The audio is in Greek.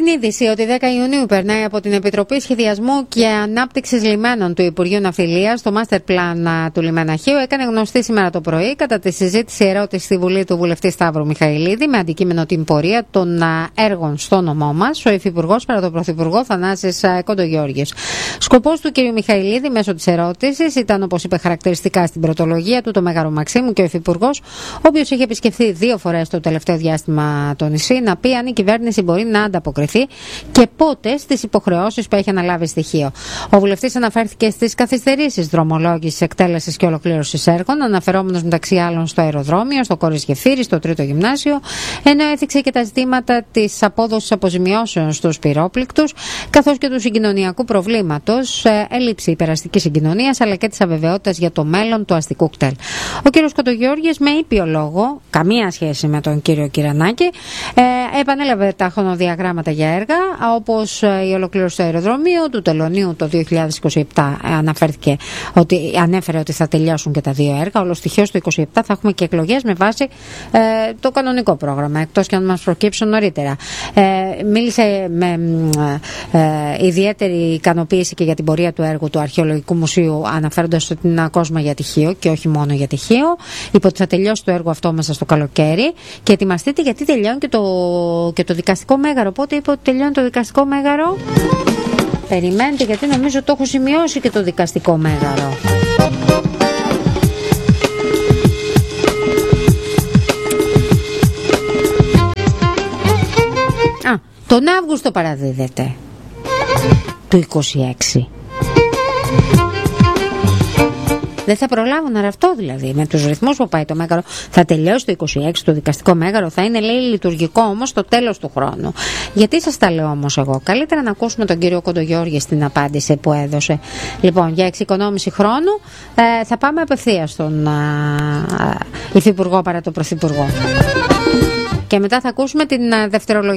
Την είδηση ότι 10 Ιουνίου περνάει από την Επιτροπή Σχεδιασμού και Ανάπτυξης Λιμένων του Υπουργείου Ναυτιλίας στο Master Plan του λιμεναχείου έκανε γνωστή σήμερα το πρωί κατά τη συζήτηση ερώτηση στη Βουλή του βουλευτή Σταύρου Μιχαηλίδη με αντικείμενο την πορεία των έργων στο νομό μας, ο Υφυπουργός παρά τον Πρωθυπουργό Θανάσης Κοντογιώργης. Σκοπός του κ. Μιχαηλίδη μέσω της ερώτησης ήταν, όπως είπε χαρακτηριστικά στην πρωτολογία του, το Μέγαρο Μαξίμου και ο Υφυπουργός, ο οποίος είχε επισκεφθεί 2 φορές το τελευταίο διάστημα το νησί, να πει αν η κυβέρνηση μπορεί να ανταποκριθεί και πότε στις υποχρεώσεις που έχει αναλάβει στοιχείο. Ο βουλευτής αναφέρθηκε στις καθυστερήσεις δρομολόγησης, εκτέλεσης και ολοκλήρωσης έργων, αναφερόμενος μεταξύ άλλων στο αεροδρόμιο, στο Κόρης Γεφύρης, στο 3ο Γυμνάσιο, ενώ έθιξε και τα ζητήματα της απόδοσης αποζημιώσεων στους πυρόπληκτους, καθώς και του συγκοινωνιακού προβλήματος, έλλειψη υπεραστικής συγκοινωνίας, αλλά και της αβεβαιότητας για το μέλλον του αστικού κτέλ. Ο κ. Κοντογιώργης, με ήπιο λόγο, καμία σχέση με τον κύριο Κυρανάκη, επανέλαβε τα χρονοδιαγράμματα για έργα, όπως η ολοκλήρωση του αεροδρομίου του Τελωνίου το 2027 ανέφερε ότι θα τελειώσουν και τα 2 έργα. Όλο στοιχείο στο 2027 θα έχουμε και εκλογές με βάση το κανονικό πρόγραμμα, εκτός και αν μας προκύψουν νωρίτερα. Μίλησε με ιδιαίτερη ικανοποίηση και για την πορεία του έργου του Αρχαιολογικού Μουσείου, αναφέροντας ότι είναι ακόμα για τυχείο και όχι μόνο για τυχείο. Είπε ότι θα τελειώσει το έργο αυτό μέσα στο καλοκαίρι και ετοιμαστείτε γιατί τελειώνει και το δικαστικό μέγαρο. Πότε είπε ότι τελειώνει το δικαστικό μέγαρο? Περιμένετε, γιατί νομίζω το έχω σημειώσει και το δικαστικό μέγαρο. Τον Αύγουστο παραδίδεται του 26. Δεν θα προλάβουν να ραφτώ, δηλαδή. Με τους ρυθμούς που πάει το μέγαρο, θα τελειώσει το 26 το δικαστικό μέγαρο, θα είναι, λέει, λειτουργικό όμως στο τέλος του χρόνου. Γιατί σας τα λέω όμως εγώ? Καλύτερα να ακούσουμε τον κύριο Κοντογιώργη στην απάντηση που έδωσε. Λοιπόν, για εξοικονόμηση χρόνου θα πάμε απευθείας στον Υφυπουργό παρά τον Πρωθυπουργό. Και μετά θα ακούσουμε την δευτερολογία.